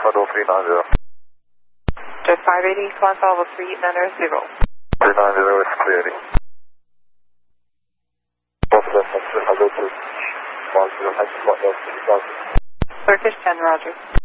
Alpha 390. Jet 580, Quanta Alpha 390. 390 is clearing. Turkish 10, Roger.